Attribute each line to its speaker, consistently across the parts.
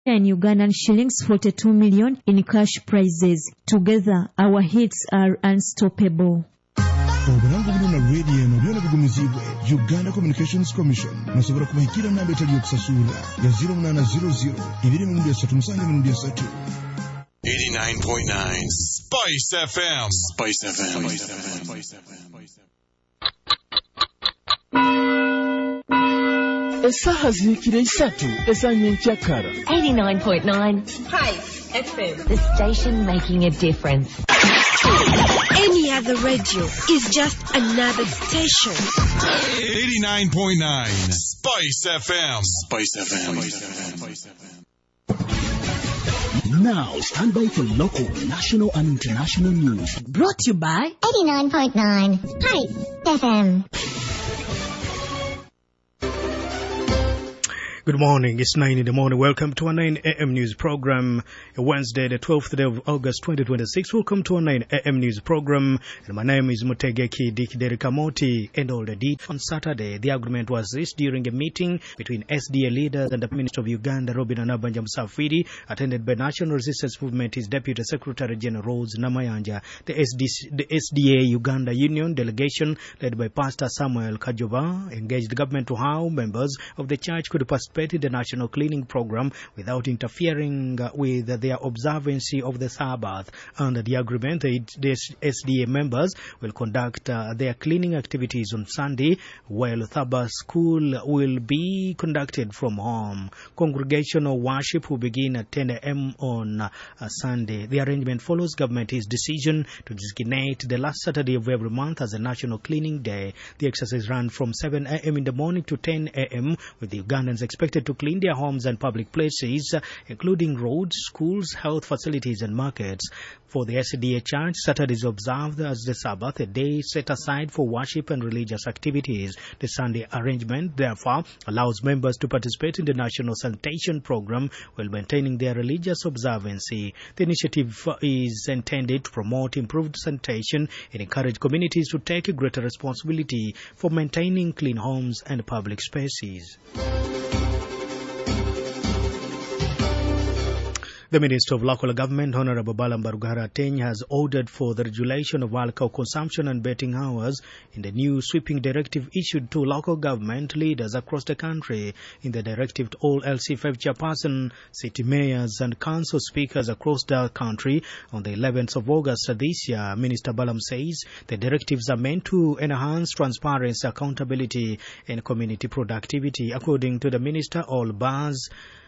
Speaker 1: and Ugandan shillings 42 million in cash prizes. Together, our hits are unstoppable.
Speaker 2: Obulangu buno na radio eno byona bigumizibwe Uganda Communications Commission nasobora kubahikira namba etali yokusasula ya 0800 237
Speaker 3: 89.9 Spice FM. Spice FM.
Speaker 4: Esaha zikire isatu esanye nchakara
Speaker 5: 89.9
Speaker 6: Spice FM.
Speaker 5: The station making a difference.
Speaker 6: Any other radio is just another station.
Speaker 3: 89.9 Spice FM. Spice FM.
Speaker 4: Now stand by for local, national and international news.
Speaker 6: Brought to you by
Speaker 7: 89.9 Spice FM.
Speaker 8: Good morning. It's 9 in the morning. Welcome to our 9 a.m. news program. Wednesday, the 12th day of August 2026. Welcome to our 9 a.m. news program. And my name is Mutegeki Dikideri Kamoti. And all the details on Saturday. The agreement was reached during a meeting between SDA leaders and the Minister of Uganda, Robin Anabanja Musafiri, attended by National Resistance Movement, his Deputy Secretary General Rose Namayanja. The SDA Uganda Union delegation, led by Pastor Samuel Kajova, engaged the government to how members of the church could participate in the national cleaning program without interfering with their observance of the Sabbath. Under the agreement, the SDA members will conduct their cleaning activities on Sunday, while Sabbath school will be conducted from home. Congregational worship will begin at 10 a.m. on Sunday. The arrangement follows government's decision to designate the last Saturday of every month as a national cleaning day. The exercise ran from 7 a.m. in the morning to 10 a.m. with the Ugandans expected to clean their homes and public places, including roads, schools, health facilities and markets. For the SDA Church, Saturday is observed as the Sabbath, a day set aside for worship and religious activities. The Sunday arrangement, therefore, allows members to participate in the National Sanitation Program while maintaining their religious observance. The initiative is intended to promote improved sanitation and encourage communities to take a greater responsibility for maintaining clean homes and public spaces. The Minister of Local Government, Honorable Balam Barugara Teny, has ordered for the regulation of alcohol consumption and betting hours in the new sweeping directive issued to local government leaders across the country. In the directive to all LC5 chairperson, city mayors and council speakers across the country on the 11th of August this year, Minister Balam says the directives are meant to enhance transparency, accountability and community productivity. According to the Minister, all bars,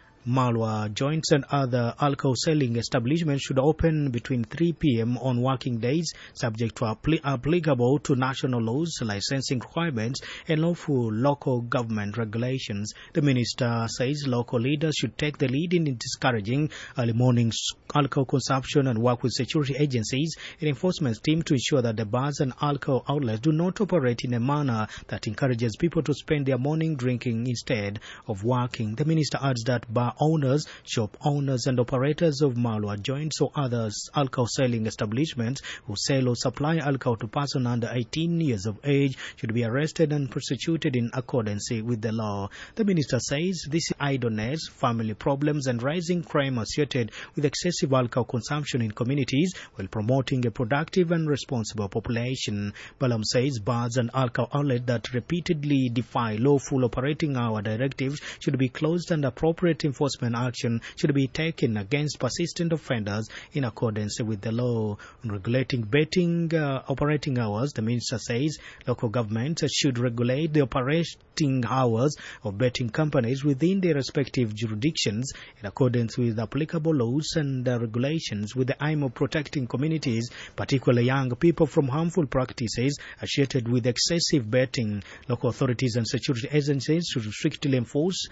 Speaker 8: Malwa joints and other alcohol selling establishments should open between 3 p.m. on working days, subject to applicable to national laws, licensing requirements, and lawful local government regulations. The minister says local leaders should take the lead in discouraging early morning alcohol consumption and work with security agencies and enforcement teams to ensure that the bars and alcohol outlets do not operate in a manner that encourages people to spend their morning drinking instead of working. The minister adds that bar owners, shop owners and operators of Malwa joints or others alcohol selling establishments who sell or supply alcohol to persons under 18 years of age should be arrested and prosecuted in accordance with the law. The minister says this idleness, family problems and rising crime associated with excessive alcohol consumption in communities while promoting a productive and responsible population. Balam says bars and alcohol outlets that repeatedly defy lawful operating hour directives should be closed and appropriate enforcement action should be taken against persistent offenders in accordance with the law. On regulating betting operating hours, the minister says local governments should regulate the operating hours of betting companies within their respective jurisdictions in accordance with applicable laws and regulations with the aim of protecting communities, particularly young people, from harmful practices associated with excessive betting. Local authorities and security agencies should strictly enforce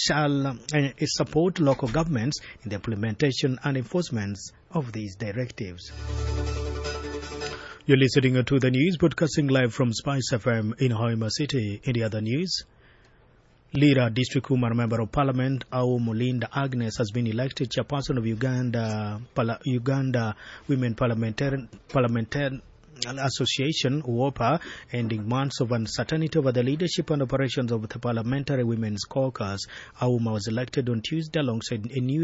Speaker 8: support local governments in the implementation and enforcement of these directives. You're listening to the news broadcasting live from Spice FM in Hoima City. In the other news, Lira District Woman Member of Parliament Au Mulinda Agnes has been elected chairperson of Uganda Women Parliamentarian Association, WOPA, ending months of uncertainty over the leadership and operations of the Parliamentary Women's Caucus. Auma was elected on Tuesday alongside a new